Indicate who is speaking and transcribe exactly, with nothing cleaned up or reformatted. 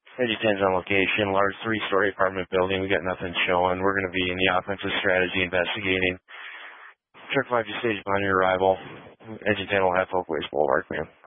Speaker 1: Edgy ten's on location, large three-story apartment building. We got nothing showing. We're going to be in the offensive strategy investigating. Truck five just staged upon your arrival. Edgy ten will have Folkways Boulevard, man.